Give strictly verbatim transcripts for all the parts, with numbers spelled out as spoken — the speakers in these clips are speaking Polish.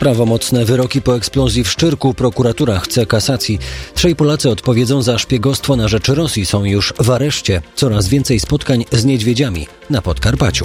Prawomocne wyroki po eksplozji w Szczyrku. Prokuratura chce kasacji. Trzej Polacy odpowiedzą za szpiegostwo na rzecz Rosji. Są już w areszcie. Coraz więcej spotkań z niedźwiedziami na Podkarpaciu.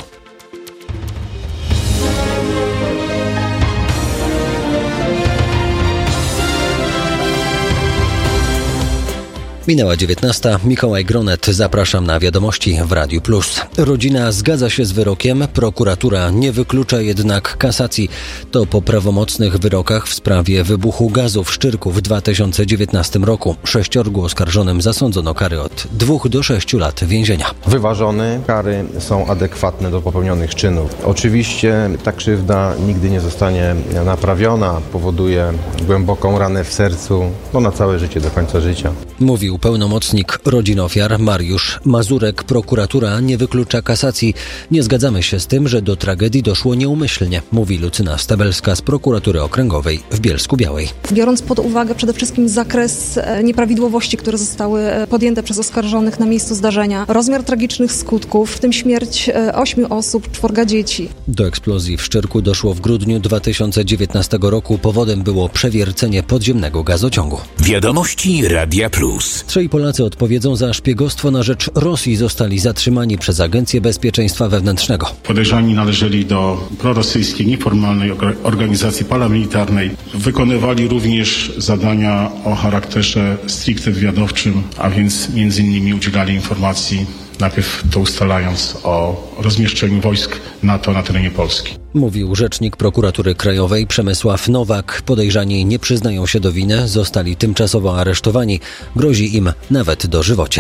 Minęła dziewiętnasta. Mikołaj Gronet. Zapraszam na wiadomości w Radiu Plus. Rodzina zgadza się z wyrokiem. Prokuratura nie wyklucza jednak kasacji. To po prawomocnych wyrokach w sprawie wybuchu gazu w Szczyrku w dwa tysiące dziewiętnastym roku. Sześciorgu oskarżonym zasądzono kary od dwóch do sześciu lat więzienia. Wyważony, kary są adekwatne do popełnionych czynów. Oczywiście ta krzywda nigdy nie zostanie naprawiona. Powoduje głęboką ranę w sercu, no na całe życie, do końca życia. Mówił pełnomocnik rodzin ofiar Mariusz Mazurek. Prokuratura nie wyklucza kasacji. Nie zgadzamy się z tym, że do tragedii doszło nieumyślnie, mówi Lucyna Stebelska z Prokuratury Okręgowej w Bielsku-Białej. Biorąc pod uwagę przede wszystkim zakres nieprawidłowości, które zostały podjęte przez oskarżonych na miejscu zdarzenia, rozmiar tragicznych skutków, w tym śmierć ośmiu osób, czworga dzieci. Do eksplozji w Szczyrku doszło w grudniu dwa tysiące dziewiętnastego roku. Powodem było przewiercenie podziemnego gazociągu. Wiadomości Radia Plus. Trzej Polacy odpowiedzą za szpiegostwo na rzecz Rosji. Zostali zatrzymani przez Agencję Bezpieczeństwa Wewnętrznego. Podejrzani należeli do prorosyjskiej, nieformalnej organizacji paramilitarnej. Wykonywali również zadania o charakterze stricte wywiadowczym, a więc między innymi udzielali informacji, najpierw to ustalając o rozmieszczeniu wojsk NATO na terenie Polski. Mówił rzecznik Prokuratury Krajowej Przemysław Nowak. Podejrzani nie przyznają się do winy, zostali tymczasowo aresztowani. Grozi im nawet dożywocie.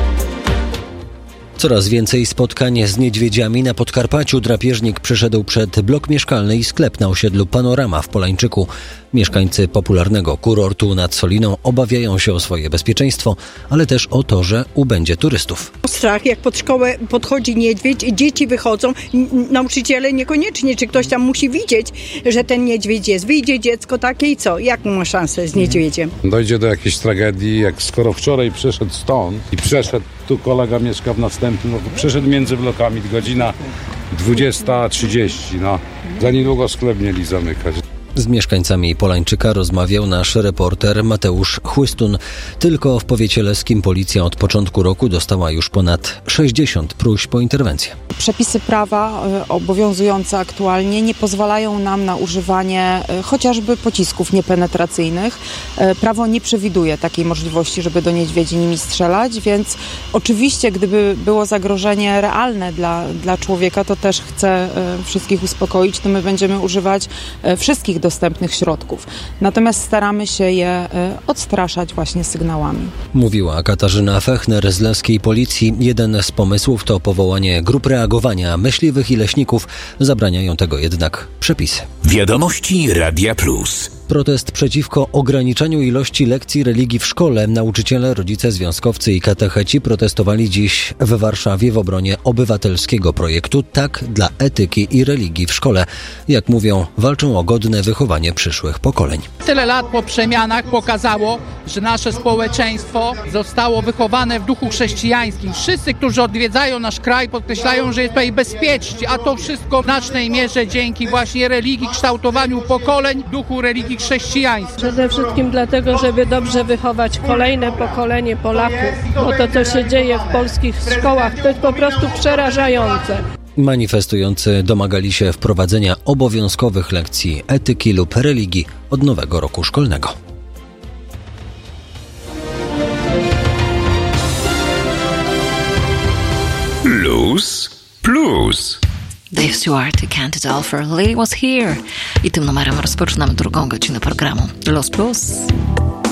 Coraz więcej spotkań z niedźwiedziami na Podkarpaciu. Drapieżnik przyszedł przed blok mieszkalny i sklep na osiedlu Panorama w Polańczyku. Mieszkańcy popularnego kurortu nad Soliną obawiają się o swoje bezpieczeństwo, ale też o to, że ubędzie turystów. Strach, jak pod szkołę podchodzi niedźwiedź, dzieci wychodzą, nauczyciele niekoniecznie, czy ktoś tam musi widzieć, że ten niedźwiedź jest. Wyjdzie dziecko takie i co? Jaką ma szansę z niedźwiedziem? Dojdzie do jakiejś tragedii, jak skoro wczoraj przeszedł stąd i przeszedł, tu kolega mieszka w następnym roku, przeszedł między blokami, godzina dwudziesta trzydzieści, no. Za niedługo sklep mieli zamykać. Z mieszkańcami Polańczyka rozmawiał nasz reporter Mateusz Chłystun. Tylko w powiecie leskim policja od początku roku dostała już ponad sześćdziesiąt próśb o interwencję. Przepisy prawa obowiązujące aktualnie nie pozwalają nam na używanie chociażby pocisków niepenetracyjnych. Prawo nie przewiduje takiej możliwości, żeby do niedźwiedzi nimi strzelać, więc oczywiście gdyby było zagrożenie realne dla, dla człowieka, to też chcę wszystkich uspokoić, to my będziemy używać wszystkich dostępnych środków. Natomiast staramy się je odstraszać właśnie sygnałami. Mówiła Katarzyna Fechner z leskiej policji. Jeden z pomysłów to powołanie grup reagowania myśliwych i leśników. Zabraniają tego jednak przepisy. Wiadomości Radia Plus. Protest przeciwko ograniczaniu ilości lekcji religii w szkole. Nauczyciele, rodzice, związkowcy i katecheci protestowali dziś w Warszawie w obronie obywatelskiego projektu Tak dla etyki i religii w szkole. Jak mówią, walczą o godne wychowanie przyszłych pokoleń. Tyle lat po przemianach pokazało, że nasze społeczeństwo zostało wychowane w duchu chrześcijańskim. Wszyscy, którzy odwiedzają nasz kraj, podkreślają, że jest tutaj bezpiecznie, a to wszystko w znacznej mierze dzięki właśnie religii, kształtowaniu pokoleń w duchu religii chrześcijańskiej. Przede wszystkim dlatego, żeby dobrze wychować kolejne pokolenie Polaków, bo to, co się dzieje w polskich szkołach, to jest po prostu przerażające. Manifestujący domagali się wprowadzenia obowiązkowych lekcji etyki lub religii od nowego roku szkolnego. Plus Plus. Dave Stewart i Can't It All for a Lady Was Here. I tym numerem rozpoczynamy drugą godzinę programu Plus Plus.